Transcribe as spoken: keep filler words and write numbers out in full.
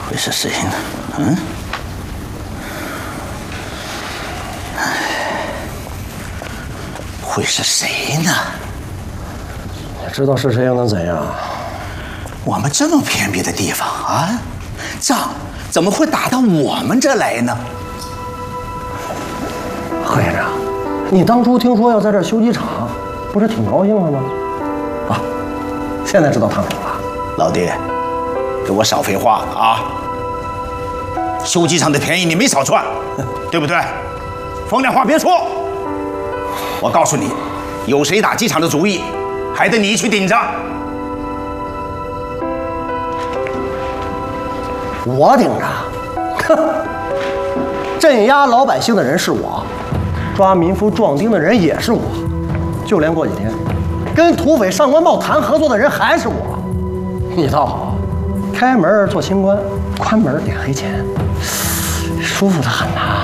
会是谁呢？嗯？会是谁呢？ 知道是谁又能怎样？ 我们这么偏僻的地方啊，仗怎么会打到我们这来呢？ 贺院长，你当初听说要在这儿修机场，不是挺高兴的吗？啊，现在知道烫手了。 老弟，给我少废话了啊！修机场的便宜你没少赚，对不对？风凉话别说。我告诉你，有谁打机场的主意，还得你去顶着。 我顶着？哼！镇压老百姓的人是我，抓民夫壮丁的人也是我，就连过几天跟土匪上官茂谈合作的人还是我。你倒好，开门做清官，关门领黑钱，舒服的很呐。